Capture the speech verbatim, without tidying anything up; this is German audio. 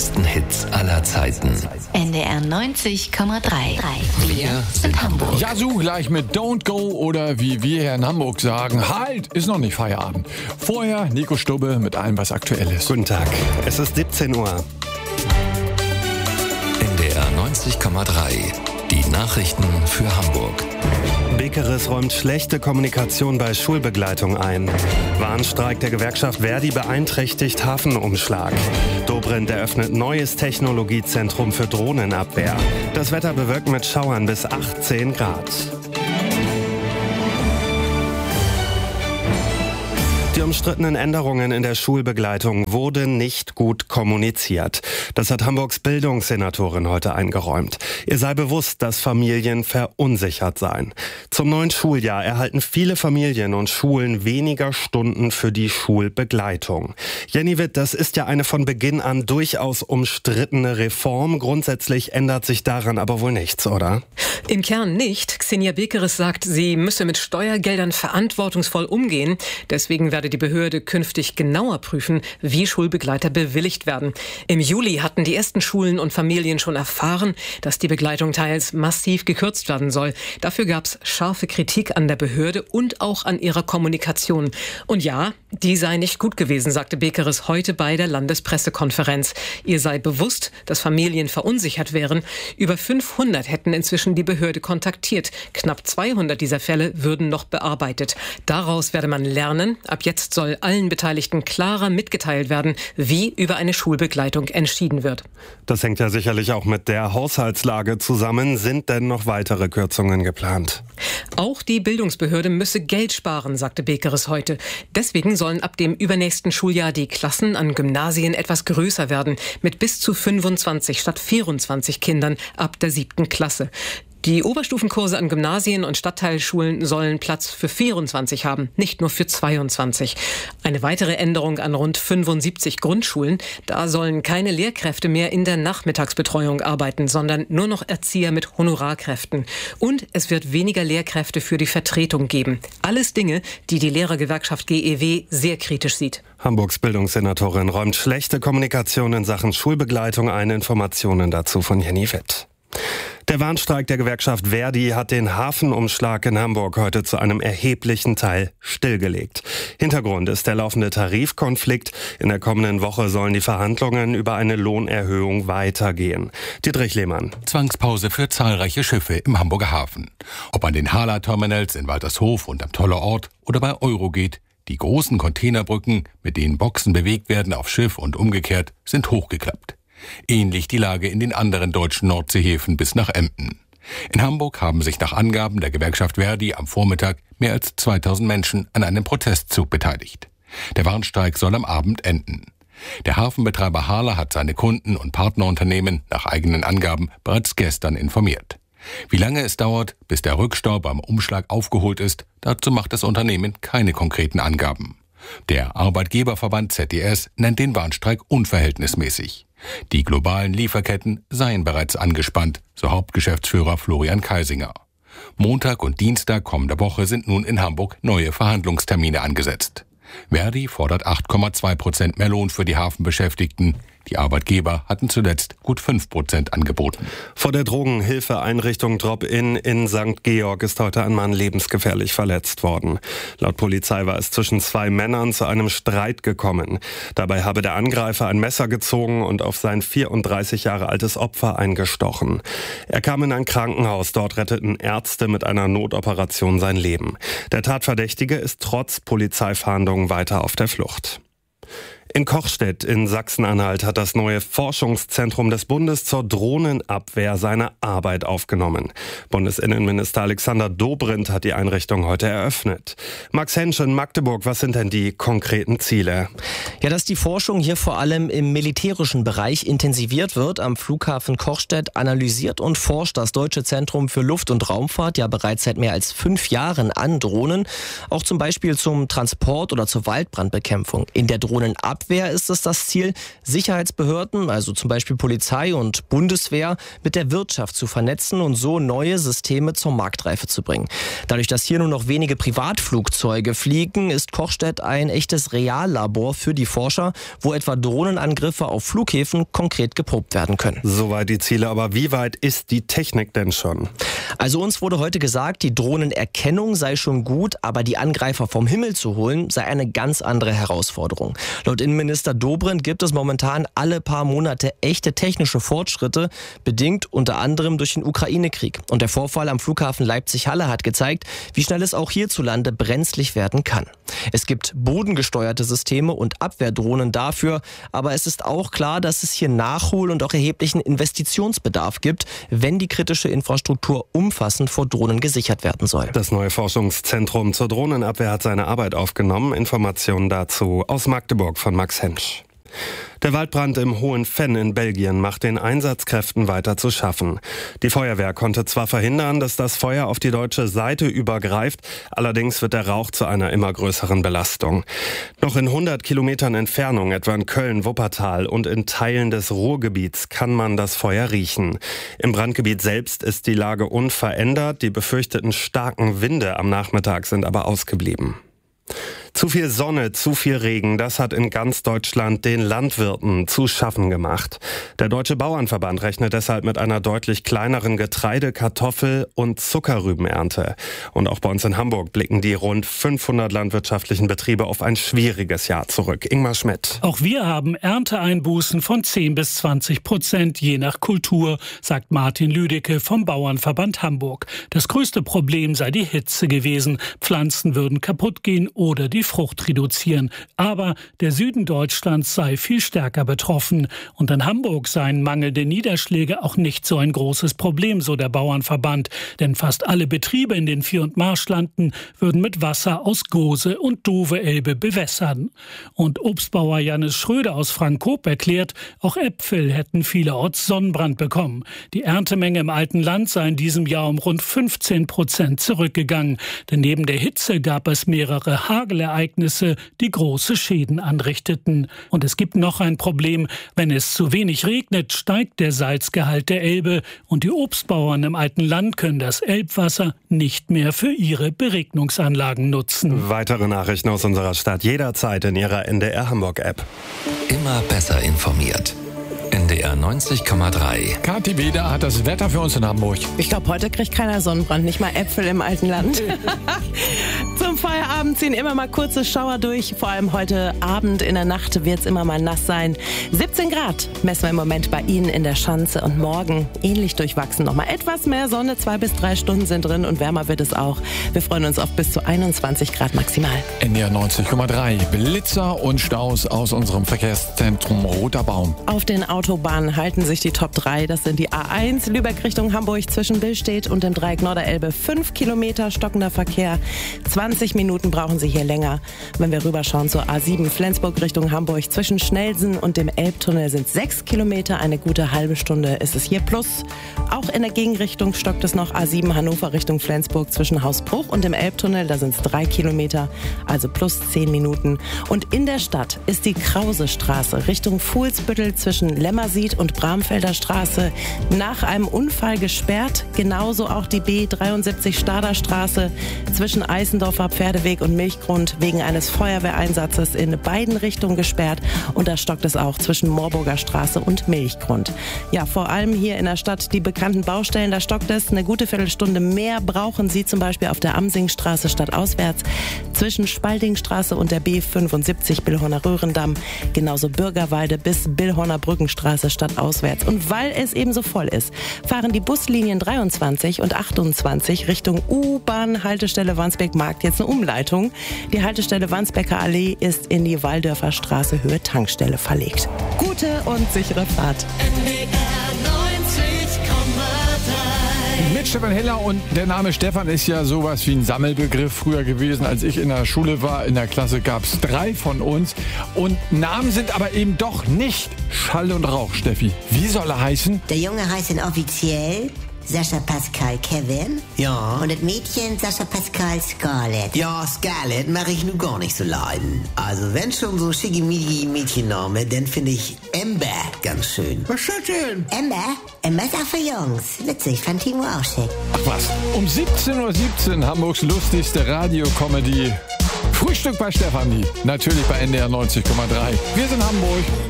größten Hits aller Zeiten. N D R neunzig Komma drei. Wir sind Hamburg. Yazoo gleich mit Don't Go oder wie wir hier in Hamburg sagen, halt, ist noch nicht Feierabend. Vorher Nico Stubbe mit allem, was aktuell ist. Guten Tag, es ist siebzehn Uhr. N D R neunzig Komma drei. Die Nachrichten für Hamburg. Bekeres räumt schlechte Kommunikation bei Schulbegleitung ein. Warnstreik der Gewerkschaft Verdi beeinträchtigt Hafenumschlag. Dobrindt eröffnet neues Technologiezentrum für Drohnenabwehr. Das Wetter bewölkt mit Schauern bis achtzehn Grad. Die umstrittenen Änderungen in der Schulbegleitung wurden nicht gut kommuniziert. Das hat Hamburgs Bildungssenatorin heute eingeräumt. Ihr sei bewusst, dass Familien verunsichert seien. Zum neuen Schuljahr erhalten viele Familien und Schulen weniger Stunden für die Schulbegleitung. Jenny Witt, das ist ja eine von Beginn an durchaus umstrittene Reform. Grundsätzlich ändert sich daran aber wohl nichts, oder? Im Kern nicht. Xenia Bekeres sagt, sie müsse mit Steuergeldern verantwortungsvoll umgehen. Deswegen werde die Behörde künftig genauer prüfen, wie Schulbegleiter bewilligt werden. Im Juli hatten die ersten Schulen und Familien schon erfahren, dass die Begleitung teils massiv gekürzt werden soll. Dafür gab es scharfe Kritik an der Behörde und auch an ihrer Kommunikation. Und ja, die sei nicht gut gewesen, sagte Bekeres heute bei der Landespressekonferenz. Ihr sei bewusst, dass Familien verunsichert wären. Über fünfhundert hätten inzwischen die Behörde kontaktiert. Knapp zweihundert dieser Fälle würden noch bearbeitet. Daraus werde man lernen. Ab jetzt soll allen Beteiligten klarer mitgeteilt werden, wie über eine Schulbegleitung entschieden wird. Das hängt ja sicherlich auch mit der Haushaltslage zusammen. Sind denn noch weitere Kürzungen geplant? Auch die Bildungsbehörde müsse Geld sparen, sagte Bekeres heute. Deswegen sollen ab dem übernächsten Schuljahr die Klassen an Gymnasien etwas größer werden, mit bis zu fünfundzwanzig statt vierundzwanzig Kindern ab der siebten Klasse. Die Oberstufenkurse an Gymnasien und Stadtteilschulen sollen Platz für vierundzwanzig haben, nicht nur für zweiundzwanzig. Eine weitere Änderung an rund fünfundsiebzig Grundschulen. Da sollen keine Lehrkräfte mehr in der Nachmittagsbetreuung arbeiten, sondern nur noch Erzieher mit Honorarkräften. Und es wird weniger Lehrkräfte für die Vertretung geben. Alles Dinge, die die Lehrergewerkschaft G E W sehr kritisch sieht. Hamburgs Bildungssenatorin räumt schlechte Kommunikation in Sachen Schulbegleitung ein. Informationen dazu von Jenny Witt. Der Warnstreik der Gewerkschaft Verdi hat den Hafenumschlag in Hamburg heute zu einem erheblichen Teil stillgelegt. Hintergrund ist der laufende Tarifkonflikt. In der kommenden Woche sollen die Verhandlungen über eine Lohnerhöhung weitergehen. Dietrich Lehmann. Zwangspause für zahlreiche Schiffe im Hamburger Hafen. Ob an den Hala-Terminals in Waltershof und am Toller Ort oder bei Eurogate, die großen Containerbrücken, mit denen Boxen bewegt werden auf Schiff und umgekehrt, sind hochgeklappt. Ähnlich die Lage in den anderen deutschen Nordseehäfen bis nach Emden. In Hamburg haben sich nach Angaben der Gewerkschaft Verdi am Vormittag mehr als zweitausend Menschen an einem Protestzug beteiligt. Der Warnstreik soll am Abend enden. Der Hafenbetreiber Hala hat seine Kunden und Partnerunternehmen nach eigenen Angaben bereits gestern informiert. Wie lange es dauert, bis der Rückstau beim Umschlag aufgeholt ist, dazu macht das Unternehmen keine konkreten Angaben. Der Arbeitgeberverband Z D S nennt den Warnstreik unverhältnismäßig. Die globalen Lieferketten seien bereits angespannt, so Hauptgeschäftsführer Florian Kaisinger. Montag und Dienstag kommender Woche sind nun in Hamburg neue Verhandlungstermine angesetzt. Verdi fordert acht Komma zwei Prozent mehr Lohn für die Hafenbeschäftigten. Die Arbeitgeber hatten zuletzt gut fünf Prozent angeboten. Vor der Drogenhilfeeinrichtung Drop-In in Sankt Georg ist heute ein Mann lebensgefährlich verletzt worden. Laut Polizei war es zwischen zwei Männern zu einem Streit gekommen. Dabei habe der Angreifer ein Messer gezogen und auf sein vierunddreißig Jahre altes Opfer eingestochen. Er kam in ein Krankenhaus. Dort retteten Ärzte mit einer Notoperation sein Leben. Der Tatverdächtige ist trotz Polizeifahndung weiter auf der Flucht. In Kochstedt in Sachsen-Anhalt hat das neue Forschungszentrum des Bundes zur Drohnenabwehr seine Arbeit aufgenommen. Bundesinnenminister Alexander Dobrindt hat die Einrichtung heute eröffnet. Max Hensch in Magdeburg, was sind denn die konkreten Ziele? Ja, dass die Forschung hier vor allem im militärischen Bereich intensiviert wird. Am Flughafen Kochstedt analysiert und forscht das Deutsche Zentrum für Luft- und Raumfahrt ja bereits seit mehr als fünf Jahren an Drohnen. Auch zum Beispiel zum Transport oder zur Waldbrandbekämpfung. In der Drohnenabwehr Abwehr ist es das Ziel, Sicherheitsbehörden, also zum Beispiel Polizei und Bundeswehr, mit der Wirtschaft zu vernetzen und so neue Systeme zur Marktreife zu bringen. Dadurch, dass hier nur noch wenige Privatflugzeuge fliegen, ist Kochstedt ein echtes Reallabor für die Forscher, wo etwa Drohnenangriffe auf Flughäfen konkret geprobt werden können. Soweit die Ziele, aber wie weit ist die Technik denn schon? Also uns wurde heute gesagt, die Drohnenerkennung sei schon gut, aber die Angreifer vom Himmel zu holen, sei eine ganz andere Herausforderung. Laut Innenminister Dobrindt gibt es momentan alle paar Monate echte technische Fortschritte, bedingt unter anderem durch den Ukraine-Krieg. Und der Vorfall am Flughafen Leipzig-Halle hat gezeigt, wie schnell es auch hierzulande brenzlig werden kann. Es gibt bodengesteuerte Systeme und Abwehrdrohnen dafür, aber es ist auch klar, dass es hier Nachhol- und auch erheblichen Investitionsbedarf gibt, wenn die kritische Infrastruktur umfassend vor Drohnen gesichert werden soll. Das neue Forschungszentrum zur Drohnenabwehr hat seine Arbeit aufgenommen. Informationen dazu aus Magdeburg von Max Hensch. Der Waldbrand im Hohen Venn in Belgien macht den Einsatzkräften weiter zu schaffen. Die Feuerwehr konnte zwar verhindern, dass das Feuer auf die deutsche Seite übergreift, allerdings wird der Rauch zu einer immer größeren Belastung. Noch in hundert Kilometern Entfernung, etwa in Köln, Wuppertal und in Teilen des Ruhrgebiets, kann man das Feuer riechen. Im Brandgebiet selbst ist die Lage unverändert, die befürchteten starken Winde am Nachmittag sind aber ausgeblieben. Zu viel Sonne, zu viel Regen, das hat in ganz Deutschland den Landwirten zu schaffen gemacht. Der Deutsche Bauernverband rechnet deshalb mit einer deutlich kleineren Getreide-, Kartoffel- und Zuckerrübenernte. Und auch bei uns in Hamburg blicken die rund fünfhundert landwirtschaftlichen Betriebe auf ein schwieriges Jahr zurück. Ingmar Schmidt. Auch wir haben Ernteeinbußen von zehn bis zwanzig Prozent, je nach Kultur, sagt Martin Lüdecke vom Bauernverband Hamburg. Das größte Problem sei die Hitze gewesen. Pflanzen würden kaputt gehen oder die Frucht reduzieren. Aber der Süden Deutschlands sei viel stärker betroffen. Und in Hamburg seien mangelnde Niederschläge auch nicht so ein großes Problem, so der Bauernverband. Denn fast alle Betriebe in den Vier- und Marschlanden würden mit Wasser aus Gose und Dove-Elbe bewässern. Und Obstbauer Jannis Schröder aus Frankop erklärt, auch Äpfel hätten vielerorts Sonnenbrand bekommen. Die Erntemenge im alten Land sei in diesem Jahr um rund fünfzehn Prozent zurückgegangen. Denn neben der Hitze gab es mehrere Hagelereignisse, die große Schäden anrichteten. Und es gibt noch ein Problem. Wenn es zu wenig regnet, steigt der Salzgehalt der Elbe und die Obstbauern im alten Land können das Elbwasser nicht mehr für ihre Beregnungsanlagen nutzen. Weitere Nachrichten aus unserer Stadt jederzeit in Ihrer N D R Hamburg App. Immer besser informiert. N D R neunzig Komma drei. Kathi Beder hat das Wetter für uns in Hamburg. Ich glaube, heute kriegt keiner Sonnenbrand, nicht mal Äpfel im alten Land. Zum Feierabend ziehen immer mal kurze Schauer durch. Vor allem heute Abend, in der Nacht wird es immer mal nass sein. siebzehn Grad messen wir im Moment bei Ihnen in der Schanze. Und morgen ähnlich durchwachsen. Nochmal etwas mehr Sonne, zwei bis drei Stunden sind drin und wärmer wird es auch. Wir freuen uns auf bis zu einundzwanzig Grad maximal. N D R neunzig Komma drei. Blitzer und Staus aus unserem Verkehrszentrum Roter Baum. Auf den Autobahnen halten sich die Top drei. Das sind die A eins, Lübeck Richtung Hamburg zwischen Billstedt und dem Dreieck Norderelbe. fünf Kilometer stockender Verkehr. zwanzig Minuten brauchen Sie hier länger. Wenn wir rüberschauen zur A sieben, Flensburg Richtung Hamburg zwischen Schnellsen und dem Elbtunnel sind sechs Kilometer. Eine gute halbe Stunde ist es hier plus. Auch in der Gegenrichtung stockt es noch A sieben Hannover Richtung Flensburg zwischen Hausbruch und dem Elbtunnel. Da sind es drei Kilometer, also plus zehn Minuten. Und in der Stadt ist die Krause-Straße Richtung Fuhlsbüttel zwischen Lämmersied und Bramfelder Straße nach einem Unfall gesperrt. Genauso auch die B dreiundsiebzig Stader Straße zwischen Eisendorfer Pferdeweg und Milchgrund wegen eines Feuerwehreinsatzes in beiden Richtungen gesperrt. Und da stockt es auch zwischen Moorburger Straße und Milchgrund. Ja, vor allem hier in der Stadt die bekannten Baustellen, da stockt es. Eine gute Viertelstunde mehr brauchen Sie zum Beispiel auf der Amsingstraße stadtauswärts zwischen Spaldingstraße und der B fünfundsiebzig Billhorner Röhrendamm. Genauso Bürgerwalde bis Billhorner Brückenstraße stadtauswärts. Und weil es eben so voll ist, fahren die Buslinien dreiundzwanzig und achtundzwanzig Richtung U-Bahn-Haltestelle Wandsbek-Markt jetzt eine Umleitung. Die Haltestelle Wandsbeker Allee ist in die Waldörfer Straße Höhe Tankstelle verlegt. Gute und sichere Fahrt. N D R neunzig Komma drei. Mit Stefan Heller, und der Name Stefan ist ja sowas wie ein Sammelbegriff früher gewesen. Als ich in der Schule war, in der Klasse gab es drei von uns. Und Namen sind aber eben doch nicht Schall und Rauch, Steffi. Wie soll er heißen? Der Junge heißt offiziell Sascha Pascal Kevin. Ja. Und das Mädchen Sascha Pascal Scarlett. Ja, Scarlett mache ich nun gar nicht so leiden. Also wenn schon so schickimicki Mädchenname, dann finde ich Amber ganz schön. Was ist denn? Amber? Amber ist auch für Jungs. Witzig, fand Timo auch schick. Ach was, um siebzehn Uhr siebzehn Hamburgs lustigste Radiocomedy. Frühstück bei Stefanie. Natürlich bei N D R neunzig Komma drei. Wir sind Hamburg.